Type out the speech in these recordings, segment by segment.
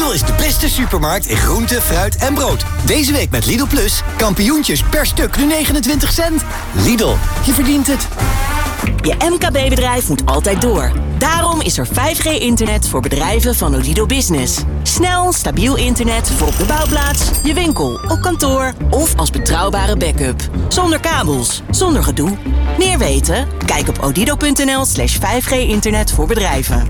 Lidl is de beste supermarkt in groente, fruit en brood. Deze week met Lidl Plus. Kampioentjes per stuk nu 29 cent. Lidl, je verdient het. Je MKB-bedrijf moet altijd door. Daarom is er 5G-internet voor bedrijven van Odido Business. Snel, stabiel internet voor op de bouwplaats, je winkel, op kantoor of als betrouwbare backup. Zonder kabels, zonder gedoe. Meer weten? Kijk op odido.nl/5G-internet voor bedrijven.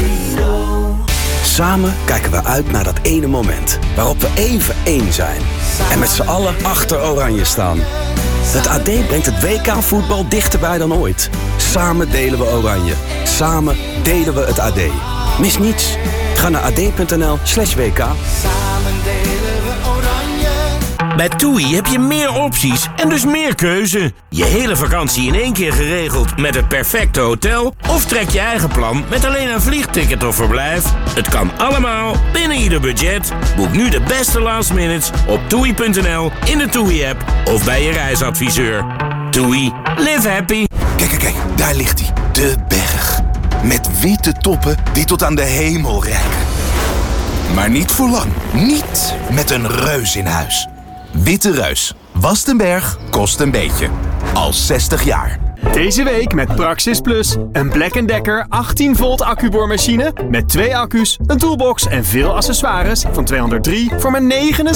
Samen kijken we uit naar dat ene moment waarop we even één zijn. En met z'n allen achter Oranje staan. Het AD brengt het WK voetbal dichterbij dan ooit. Samen delen we Oranje. Samen delen we het AD. Mis niets. Ga naar ad.nl/WK. Samen delen we Oranje. Bij TUI heb je meer opties en dus meer keuze. Je hele vakantie in één keer geregeld met het perfecte hotel? Of trek je eigen plan met alleen een vliegticket of verblijf? Het kan allemaal binnen ieder budget. Boek nu de beste last minutes op TUI.nl, in de TUI-app of bij je reisadviseur. TUI. Live happy. Kijk, daar ligt hij. De berg. Met witte toppen die tot aan de hemel reiken. Maar niet voor lang. Niet met een reus in huis. Witte Reus. Wast een berg, kost een beetje. Al 60 jaar. Deze week met Praxis Plus. Een Black & Decker 18 volt accuboormachine met 2 accu's, een toolbox en veel accessoires van 203 voor maar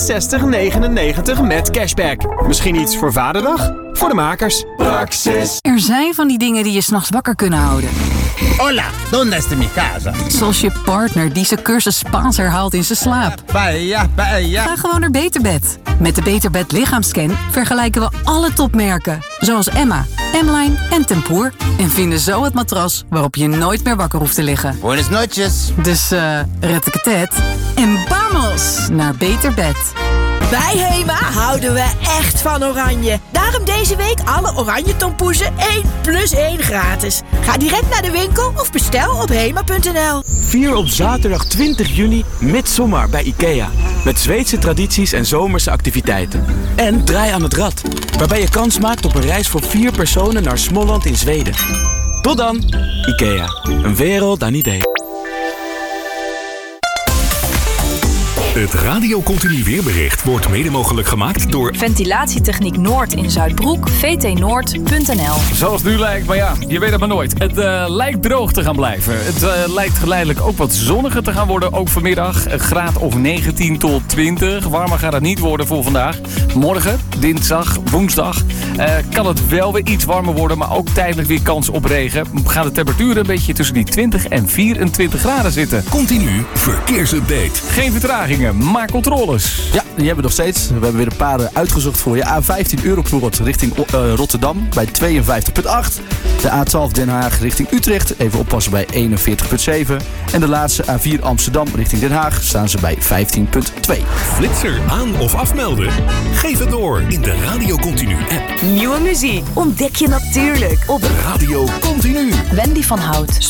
€69,99 met cashback. Misschien iets voor Vaderdag? Voor de makers. Praxis. Er zijn van die dingen die je 's nachts wakker kunnen houden. Hola, ¿dónde está mi casa? Zoals je partner die zijn cursus Spaans herhaalt in zijn slaap. Paella. Ga gewoon naar Beterbed. Met de Beterbed lichaamscan vergelijken we alle topmerken. Zoals Emma, M-Line en Tempoor. En vinden zo het matras waarop je nooit meer wakker hoeft te liggen. Buenas noches. Dus red ik het het. En vamos naar Beterbed. Bij Hema houden we echt van Oranje. Daarom deze week alle Oranje tompoezen 1 + 1 gratis. Ga direct naar de winkel of bestel op hema.nl. Vier op zaterdag 20 juni Midsommar bij IKEA. Met Zweedse tradities en zomerse activiteiten. En Draai aan het Rad, waarbij je kans maakt op een reis voor 4 personen naar Småland in Zweden. Tot dan, IKEA. Een wereld aan ideeën. Het Radio Continu weerbericht wordt mede mogelijk gemaakt door Ventilatietechniek Noord in Zuidbroek, vtnoord.nl. Zoals het nu lijkt, maar ja, je weet het maar nooit. Het lijkt droog te gaan blijven. Het lijkt geleidelijk ook wat zonniger te gaan worden, ook vanmiddag. Een graad of 19 tot 20. Warmer gaat het niet worden voor vandaag. Morgen, dinsdag, woensdag, kan het wel weer iets warmer worden, maar ook tijdelijk weer kans op regen. Gaan de temperaturen een beetje tussen die 20 en 24 graden zitten. Continu verkeersupdate. Geen vertragingen, maar controles. Ja, die hebben we nog steeds. We hebben weer een paar uitgezocht voor je. A15 Europoort richting Rotterdam bij 52,8. De A12 Den Haag richting Utrecht. Even oppassen bij 41,7. En de laatste A4 Amsterdam richting Den Haag staan ze bij 15,2. Flitser aan of afmelden? Geef het door in de Radio Continu app. Nieuwe muziek ontdek je natuurlijk op Radio Continu. Wendy van Hout